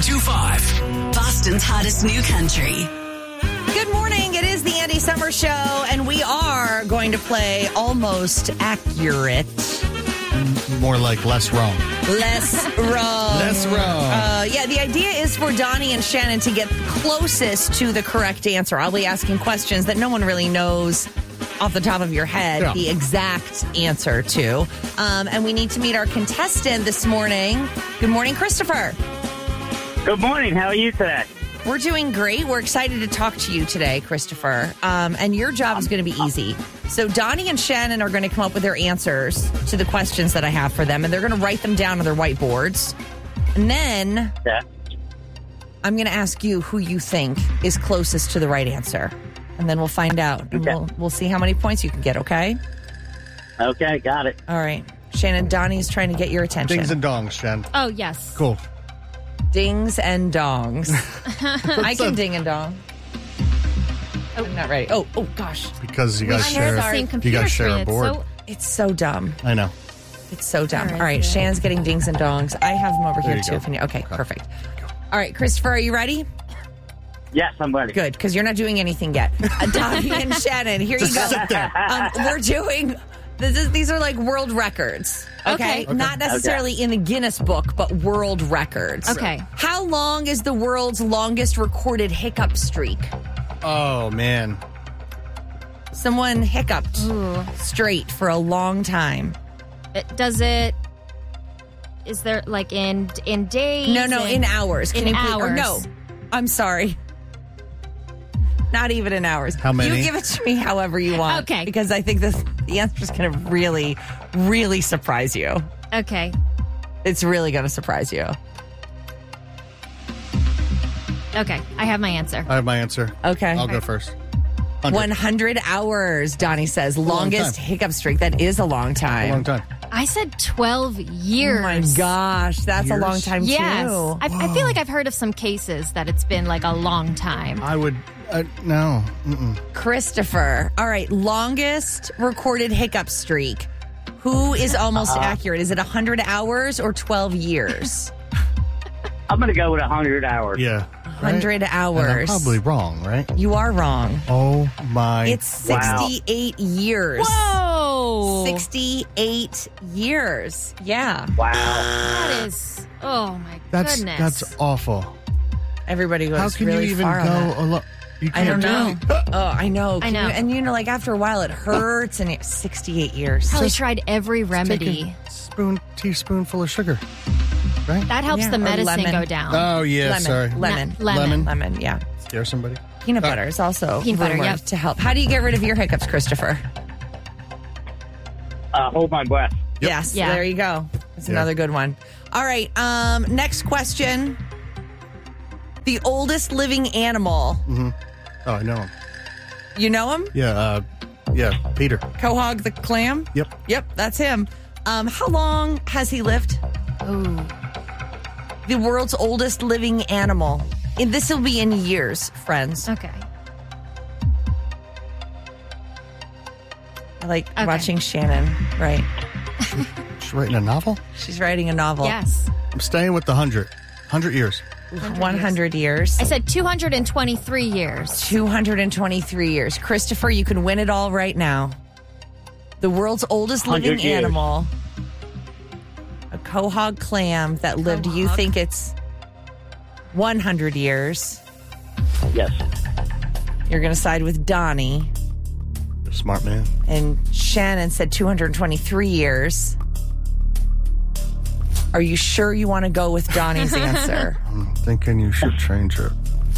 102.5. Boston's hottest new country. Good morning. It is the Andy Summer Show, and we are going to play Almost Accurate. More like less wrong. Less wrong. Less wrong. Yeah, the idea is for Donnie and Shannon to get closest to the correct answer. I'll be asking questions that no one really knows off the top of your head the exact answer to. And we need to meet our contestant this morning. Good morning, Christopher. Good morning. How are you today? We're doing great. We're excited to talk to you today, Christopher. And your job is going to be easy. So Donnie and Shannon are going to come up with their answers to the questions that I have for them, and they're going to write them down on their whiteboards. And then I'm going to ask you who you think is closest to the right answer. And then we'll find out. And we'll see how many points you can get, okay? Okay, got it. All right. Shannon, Donnie's trying to get your attention. Dings and dongs, Shan. Oh, yes. Cool. Dings and dongs. I can ding and dong. Oh, I'm not ready. Oh gosh. Because you guys share a board. It's so dumb. I know. It's so dumb. All All right, Shannon's getting dings and dongs. I have them over There here you too. go. If you need. Okay, perfect. All right, Christopher, are you ready? Yes, I'm ready. Good, because you're not doing anything yet. Donnie and Shannon, here you go. Sit there. We're doing. These are like world records. Okay? Not necessarily in the Guinness book, but world records. Okay. How long is the world's longest recorded hiccup streak? Oh, man. Someone hiccuped straight for a long time. Is there like in days? No, in hours. In hours. No, I'm sorry. Not even in hours. How many? You give it to me however you want. Okay. Because I think the answer is going to really, really surprise you. Okay. It's really going to surprise you. Okay. I have my answer. I have my answer. Okay. I'll go first. 100 hours, Donnie says. Longest hiccup streak. That is a long time. A long time. I said 12 years. Oh, my gosh. That's a long time, yes. too. I feel like I've heard of some cases that it's been like a long time. I would... no. Mm-mm. Christopher. All right. Longest recorded hiccup streak. Who is almost accurate? Is it 100 hours or 12 years? I'm going to go with 100 hours. Yeah. 100 hours. And I'm probably wrong, right? You are wrong. Oh, my... It's 68 years. Whoa! 68 years. Yeah. Wow. That is... Oh, my goodness. That's awful. Everybody goes How can really you even far on go that. alone? You I don't can't know. Oh, I know. I know. And, like, after a while, it hurts, and it's 68 years. Probably tried every remedy. Teaspoonful of sugar, right? That helps the or medicine lemon. go down. Oh, yeah, Lemon. sorry. Lemon, yeah. Scare somebody? Peanut butter is also Peanut butter, rumored yep. to help. How do you get rid of your hiccups, Christopher? Hold my breath. Yep. Yes, Yeah. there you go. That's Yeah. another good one. All right, next question. The oldest living animal. Mm-hmm. Oh, I know him. You know him? Yeah, Peter. Quahog the clam? Yep. Yep, that's him. How long has he lived? Ooh. The world's oldest living animal. And this will be in years, friends. Okay. I like watching Shannon write. She's writing a novel? She's writing a novel. Yes. I'm staying with the 100. 100 years. 100 years. I said 223 years. 223 years. Christopher, you can win it all right now. The world's oldest living 100 years. animal. A quahog clam that lived, you think it's 100 years. Yes. You're going to side with Donnie. Smart man. And Shannon said 223 years. Are you sure you want to go with Donnie's answer? I'm thinking you should change it.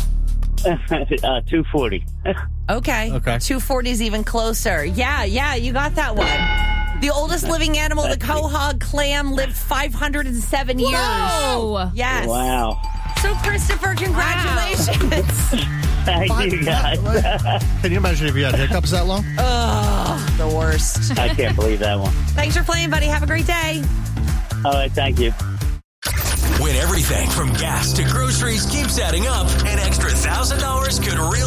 240. Okay. 240 is even closer. Yeah, you got that one. The oldest living animal, the quahog clam, lived 507 years. Whoa! Yes. Wow. So, Christopher, congratulations. Thank you, guys. Can you imagine if you had hiccups that long? Oh, the worst. I can't believe that one. Thanks for playing, buddy. Have a great day. All right, thank you. When everything from gas to groceries keeps adding up, an extra $1,000 could really